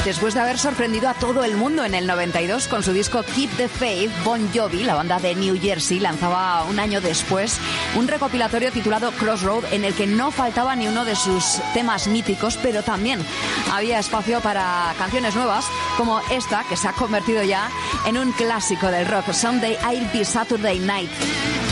Después de haber sorprendido a todo el mundo en el 92 con su disco Keep the Faith, Bon Jovi, la banda de New Jersey, lanzaba un año después un recopilatorio titulado Crossroad, en el que no faltaba ni uno de sus temas míticos, pero también había espacio para canciones nuevas, como esta, que se ha convertido ya en un clásico del rock, Someday I'll Be Saturday Night.